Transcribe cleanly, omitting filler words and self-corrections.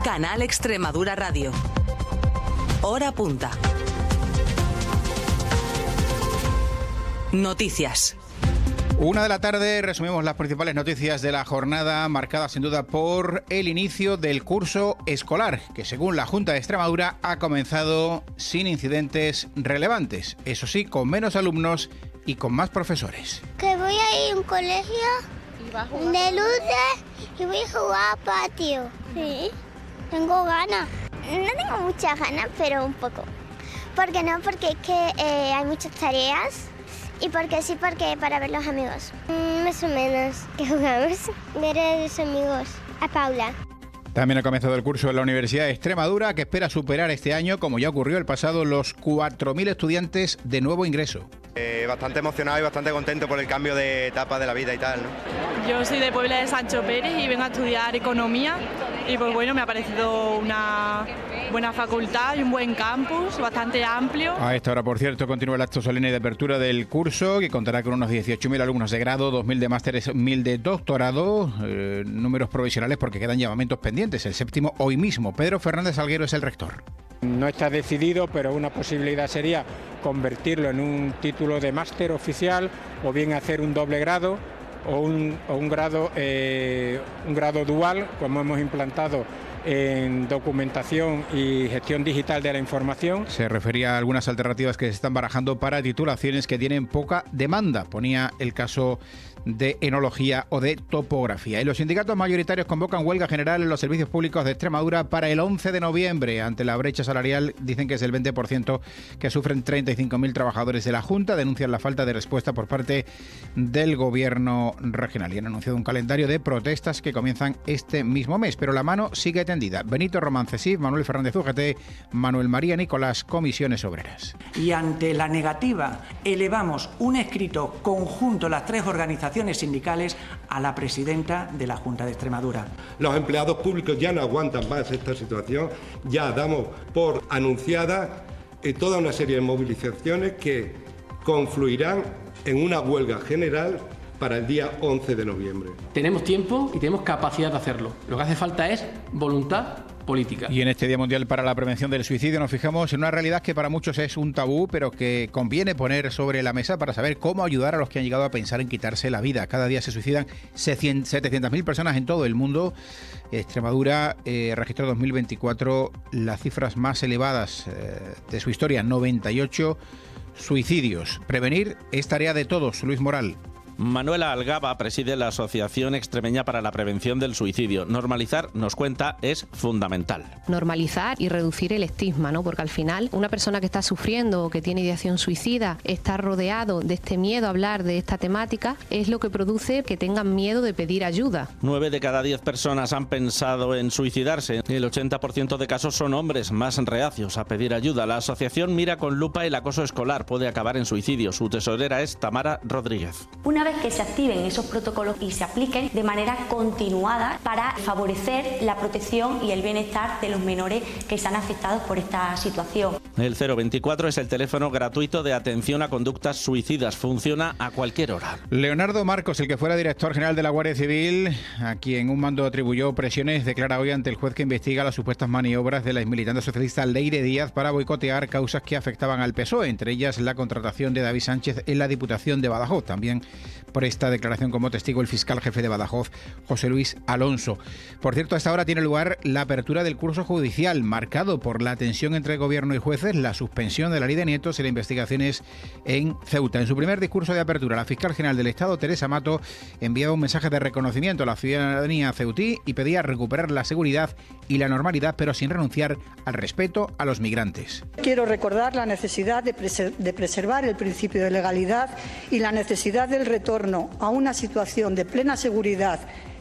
Canal Extremadura Radio. Hora punta. Noticias. 1 de la tarde, resumimos las principales noticias de la jornada, marcada sin duda por el inicio del curso escolar, que según la Junta de Extremadura ha comenzado sin incidentes relevantes, eso sí, con menos alumnos y con más profesores. Que voy a ir a un colegio de luces y voy a jugar a patio. Sí, tengo ganas. No tengo muchas ganas, pero un poco. ¿Por qué no? Porque es que hay muchas tareas. Y porque sí, porque para ver los amigos. Más o menos. ¿Qué jugamos? Ver a los amigos. A Paula. También ha comenzado el curso en la Universidad de Extremadura, que espera superar este año, como ya ocurrió el pasado, los 4.000 estudiantes de nuevo ingreso. Bastante emocionado y bastante contento por el cambio de etapa de la vida y tal, ¿no? Yo soy de Puebla de Sancho Pérez y vengo a estudiar Economía y pues bueno, me ha parecido una buena facultad y un buen campus, bastante amplio. A esta hora, por cierto, continúa el acto solemne de apertura del curso, que contará con unos 18.000 alumnos de grado, 2.000 de másteres, 1.000 de doctorado, números provisionales porque quedan llamamientos pendientes, el séptimo hoy mismo. Pedro Fernández Salguero es el rector. No está decidido, pero una posibilidad sería convertirlo en un título de máster oficial o bien hacer un doble grado o un grado dual, como hemos implantado en documentación y gestión digital de la información. Se refería a algunas alternativas que se están barajando para titulaciones que tienen poca demanda. Ponía el caso de enología o de topografía. Y los sindicatos mayoritarios convocan huelga general en los servicios públicos de Extremadura para el 11 de noviembre. Ante la brecha salarial, dicen que es el 20% que sufren 35.000 trabajadores de la Junta. Denuncian la falta de respuesta por parte del gobierno regional y han anunciado un calendario de protestas que comienzan este mismo mes. Pero la mano sigue tendida. Benito Román Cesif, Manuel Fernández UGT, Manuel María Nicolás, Comisiones Obreras. Y ante la negativa, elevamos un escrito conjunto, las tres organizaciones sindicales, a la presidenta de la Junta de Extremadura. Los empleados públicos ya no aguantan más esta situación, ya damos por anunciada toda una serie de movilizaciones que confluirán en una huelga general para el día 11 de noviembre. Tenemos tiempo y tenemos capacidad de hacerlo. Lo que hace falta es voluntad política. Y en este Día Mundial para la Prevención del Suicidio nos fijamos en una realidad que para muchos es un tabú, pero que conviene poner sobre la mesa para saber cómo ayudar a los que han llegado a pensar en quitarse la vida. Cada día se suicidan 700.000 personas en todo el mundo. Extremadura registró en 2024 las cifras más elevadas de su historia, 98 suicidios. Prevenir es tarea de todos. Luis Moral. Manuela Algaba preside la Asociación Extremeña para la Prevención del Suicidio. Normalizar, nos cuenta, es fundamental. Normalizar y reducir el estigma, ¿no? Porque al final una persona que está sufriendo o que tiene ideación suicida está rodeado de este miedo a hablar de esta temática, es lo que produce que tengan miedo de pedir ayuda. 9 de cada 10 personas han pensado en suicidarse. El 80% de casos son hombres más reacios a pedir ayuda. La asociación mira con lupa el acoso escolar. Puede acabar en suicidio. Su tesorera es Tamara Rodríguez. Una vez que se activen esos protocolos y se apliquen de manera continuada para favorecer la protección y el bienestar de los menores que sean afectados por esta situación. El 024 es el teléfono gratuito de atención a conductas suicidas. Funciona a cualquier hora. Leonardo Marcos, el que fuera director general de la Guardia Civil, a quien un mando atribuyó presiones, declara hoy ante el juez que investiga las supuestas maniobras de la exmilitante socialista Leire Díaz para boicotear causas que afectaban al PSOE, entre ellas la contratación de David Sánchez en la Diputación de Badajoz. También por esta declaración como testigo el fiscal jefe de Badajoz, José Luis Alonso. Por cierto, a esta hora tiene lugar la apertura del curso judicial, marcado por la tensión entre gobierno y jueces, la suspensión de la ley de nietos y las investigaciones en Ceuta. En su primer discurso de apertura, la fiscal general del Estado, Teresa Mato, enviaba un mensaje de reconocimiento a la ciudadanía ceutí y pedía recuperar la seguridad y la normalidad, pero sin renunciar al respeto a los migrantes. Quiero recordar la necesidad de preservar el principio de legalidad y la necesidad del retorno a una situación de plena seguridad